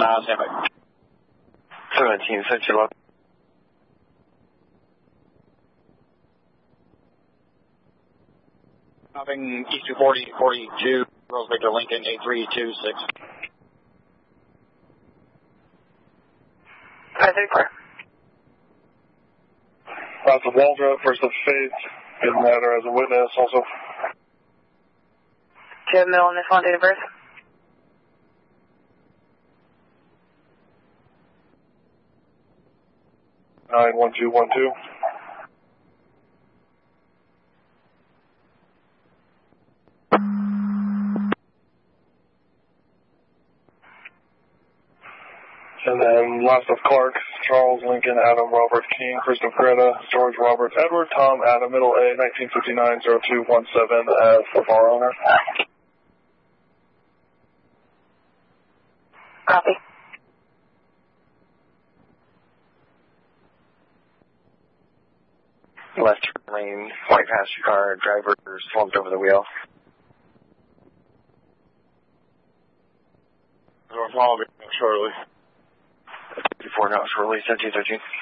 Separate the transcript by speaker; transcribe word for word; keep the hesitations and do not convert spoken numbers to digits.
Speaker 1: Uh, stand by.
Speaker 2: seventeen, six eleven.
Speaker 1: Stopping East two forty, forty-two, Rose Victor Lincoln, eight three two six.
Speaker 3: five thirty-four.
Speaker 4: Lots of Waldrop, first of Faith, getting at her as a witness also.
Speaker 3: Do you have middle initial on date of birth?
Speaker 4: nine one two one two. And then last of Clark, Charles Lincoln, Adam Robert King, first of Greta, George Robert Edward, Tom Adam, middle A, nineteen fifty-nine, oh two one seven as the bar owner.
Speaker 3: Copy.
Speaker 2: Left lane, white passenger car, driver slumped over the wheel.
Speaker 1: North Mall, shortly.
Speaker 2: Before not shortly, seventeen thirteen.